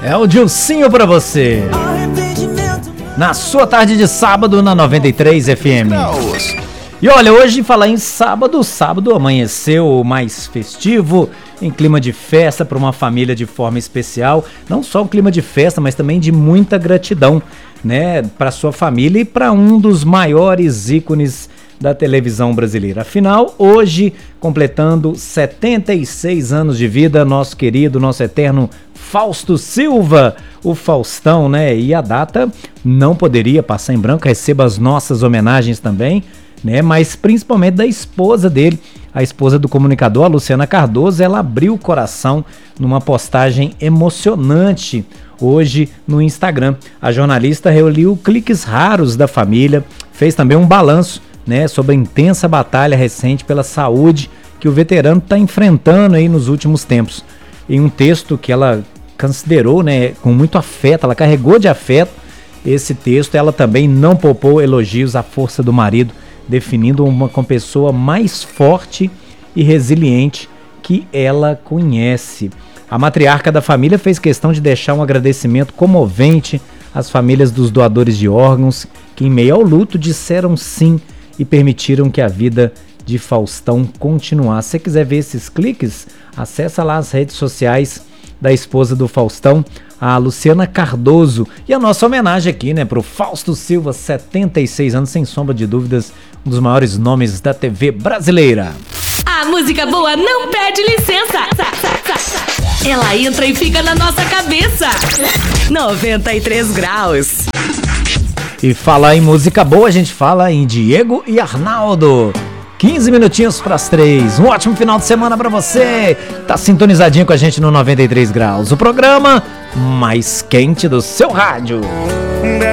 É o Dilcinho pra você. Na sua tarde de sábado na 93 FM. E olha, hoje falar em sábado amanheceu mais festivo, em clima de festa para uma família de forma especial. Não só um clima de festa, mas também de muita gratidão, né, para sua família e para um dos maiores ícones da televisão brasileira. Afinal, hoje, completando 76 anos de vida, nosso querido, nosso eterno Fausto Silva, o Faustão, né? E a data não poderia passar em branco, receba as nossas homenagens também, né? Mas principalmente da esposa dele, a esposa do comunicador, a Luciana Cardoso. Ela abriu o coração numa postagem emocionante hoje no Instagram. A jornalista reuniu cliques raros da família, fez também um balanço, né, sobre a intensa batalha recente pela saúde que o veterano está enfrentando aí nos últimos tempos. Em um texto que ela considerou, né, com muito afeto, ela carregou de afeto esse texto, ela também não poupou elogios à força do marido, definindo uma como pessoa mais forte e resiliente que ela conhece. A matriarca da família fez questão de deixar um agradecimento comovente às famílias dos doadores de órgãos que, em meio ao luto, disseram sim e permitiram que a vida de Faustão continuasse. Se você quiser ver esses cliques, acessa lá as redes sociais da esposa do Faustão, a Luciana Cardoso. E a nossa homenagem aqui, né, pro Fausto Silva, 76 anos, sem sombra de dúvidas, um dos maiores nomes da TV brasileira. A música boa não pede licença. Ela entra e fica na nossa cabeça. 93 graus. E falar em música boa, a gente fala em Diego e Arnaldo. 15 minutinhos para as 3. Um ótimo final de semana para você. Tá sintonizadinho com a gente no 93 graus. O programa mais quente do seu rádio.